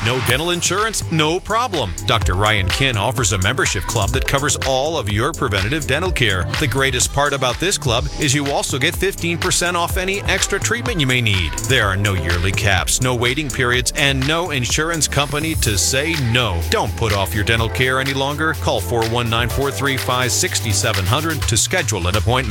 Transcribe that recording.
No dental insurance? No problem. Dr. Ryan Kin offers a membership club that covers all of your preventative dental care. The greatest part about this club is you also get 15% off any extra treatment you may need. There are no yearly caps, no waiting periods, and no insurance company to say no. Don't put off your dental care any longer. Call 419-435-6700 to schedule an appointment.